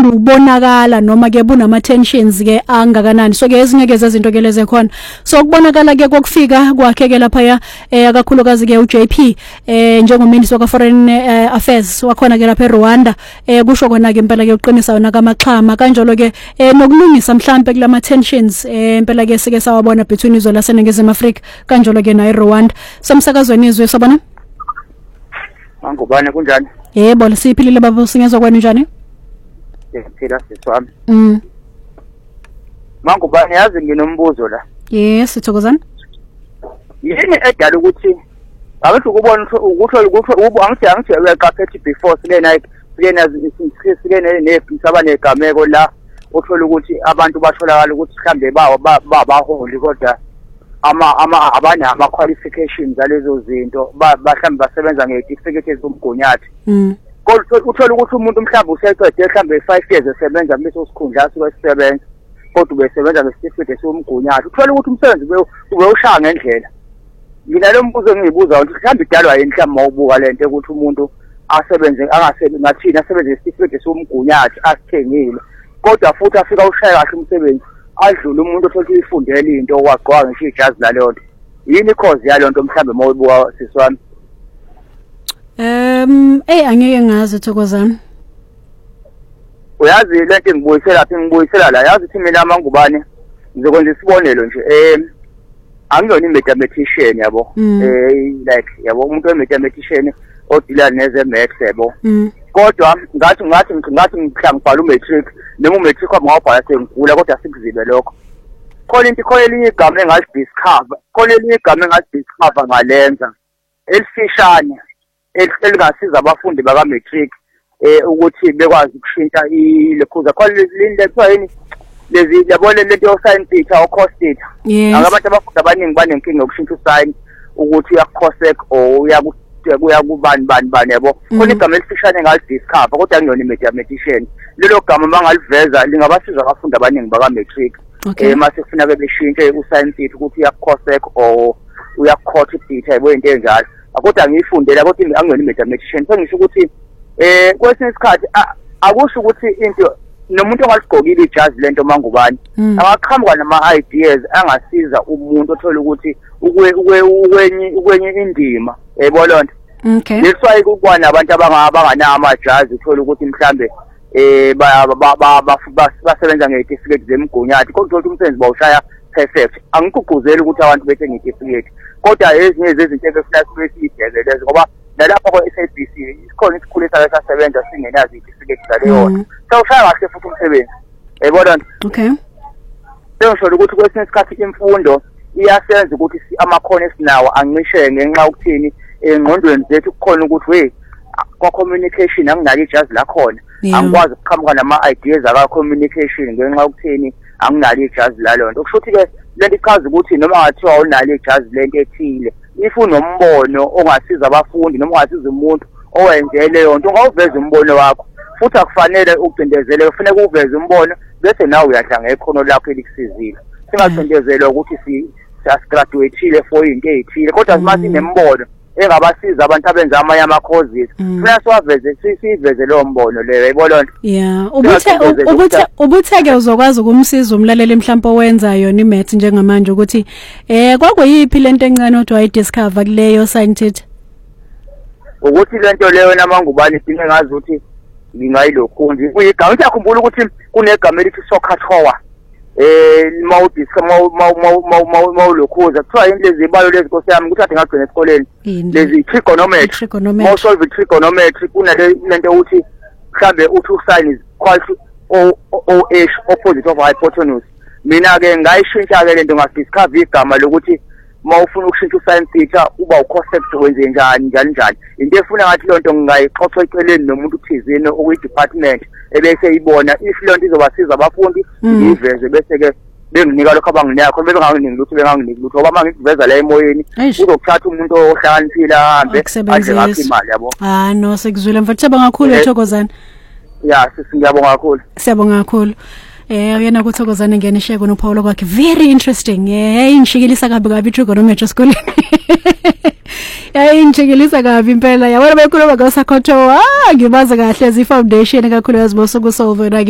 ubuthanda ubonakala noma ke bunama tensions ke angakanani so ke ezinye ke izinto ke leze khona so kubonakala ke kokufika kwakhe ke lapha akakhulukazi ke uJP njengominister wa foreign affairs wakhona ke lapha eRwanda kusho kona ke impela ke uqinisa wona kamaxhama kanjalo ke nokulungisa mhlambe kulama tensions impela ke sike sawabona between izwe laseNingizimu Afrika kanjalo ke na eRwanda somsakazweni izwe sabona Mangubane kunjani? Yebo lesiphilile baba usingezwa kwani njani? Phila siswami. Mangubane yazi nginombuzo la. Yes sithokozana. Yini edala ukuthi awuthi ukubona ukuthi angithi uyaqaphethi before sikena nebhisi abanegameko la uthola ukuthi abantu batholakala ukuthi mhlambe baholi kodwa abanye ama qualifications alezo zinto mhlambe basebenza ngecertificate ezomgunyathi kodwa uthola ukuthi umuntu mhlambe useqede mhlambe 5 years esebenza kuleso sikhundla sisebenza kodwa ubesebenza ngecertificate esomgunyathi uthola ukuthi umsebenzi ube ushaya ngendlela mina lo mbuzo engiyibuza ukuthi mhlambe idalwa yini mhlambe mawubuka lento ukuthi umuntu asebenze angasebenzi ngathini asebenze ngecertificate esomgunyathi asithengile kodwa futhi afika ushaya kahle umsebenzi adlule umuntu othola ifundela into waqwa ngisho ijazi lalonto yini cause yalonto mhlambe mawubuka siswami angeke ngazi Thokozana uyazi lento ngibuyisela la yazi ukuthi mina Mangubane ngizokwenza isibonelo nje angiyona mathematician yabo like yabo umuntu we-mathematician odila neze-maths yabo kodwa ngathi ngibhala umatric noma umatric wami ngawubhala sengigula kodwa sikuzibe lokho khona elinye igama engalidiscover ngalenza elifishane elingasiza abafundi baka-matric ukuthi bekwazi ukushintsha lekhuza khona lekuthiwa yini lezi yabona lento yo-sin theta o-cos theta abantu abafundi abaningi banenkinga yokushintsha u-sin ukuthi uya-cosec or uyakubani yabo khona igama elifishane engalidiscover kodwa angiyona i-mathematician lelo gama mangaliveza lingabasiza abafundi abaningi baka-matric mase kufuneka beshintshe u-sin theta ukuthi uya-cosec or uya-cot theta yabo into enjalo kodwa ngiyifundela kodwa angiyona i-mathematician sengisho ukuthi kwesinye isikhathi akusho ukuthi into nomuntu ongaligqokile ijazi lento Mangubane angaqhamuka nama-ideas angasiza umuntu othola ukuthi ukwenye indima yebo lonto leswayi kuba nabantu abanganawo amajazi uthola ukuthi mhlambe basebenza ngecertificate zemgunyathi kodwa ukuthi umsebenzi bawushaya perfect angikugquzeli ukuthi abantu bethe ngecertificate kodwa ezinye zezinto ebefuna sibe siyibhekeleze ngoba nalapha kwa-SABC isikhona isikhulu esasebenza singenazo icertificate zaleyona sawushaya kahle futhi umsebenzi yayibona nto sengisho ukuthi kwesinye isikhathi imfundo iyasenza ukuthi amakhono esinawo ancisheke ngenxa yokuthini engqondweni zethu kukhona ukuthi kwa-communication anginalo ijazi lakhona angikwazi ukuqhamuka nama-ideas aka-communication ngenxa yokuthini anginalo ijazi lalonto kusho ukuthi-ke lento ichaza ukuthi noma ngathiwa awunalo ijazi lento ethile if unombono ongasiza abafundi noma ongasiza umuntu owenze leyo nto ungawuveza umbono wakho futhi akufanele ukucindezele kufanele uveze umbono bese nawe uyadla ngekhono lakho elikusizile singacindezelwa ukuthi sasigraduateile for into ezithile kodwa mase sinembono engabasiza abantu abenza amanye ama-courses kufanele siveze leyo mbono leyo yayibona nto ubuthe-ke uzokwazi ukumsiza umlaleli mhlawumbe owenza yona imaths njengamanje ukuthi kwakuyiphi lento encane odwa wayidiscover kuleyo sin theta ukuthi lento leyo naMangubane idinga ngazi ukuthi ngingayilokhu nje kuyigama ngiyakhumbula ukuthi kunegama elithi Sokatowa mawulokhuza kuthiwa yini lezi ibalo lezi Nkosi yami ukuthi ade ngagcina esikoleni lezi trigonometry mawusolve trigonometry kunale lento ukuthi mhlambe uthi sin is equal to OH opposite of hypotenuse mina ke ngayishintsha ke lento ngadiscover igama lokuthi mawufuna ukushintsha usin theta uba ucosec wenze njani into efuna ngathi lonto ngingayixoxa eceleni nomuntu uthizini okuyi-department ebese ibona if lonto izobasiza abafundi ngiyiveze bese ke benginika lokho abanginika khona benganginiki lutho lutho ngoba mangikuveza la emoyeni uzokuthatha umuntu ohlakaniphile ahambe adle ngakho imali yabo no sekuzwile mfowethu siyabonga kakhulu Thokozana ngiyabonga kakhulu siyabonga kakhulu uyena kuThokozana ngenishe kona uPaulo kwakhe very interesting ngishikilisa kabi trigonometry school ngishikilisa kabi impela yabona bekhuluma ngaSakhotowa ngibaza kahle zi foundation kakhulu yazibosuku solve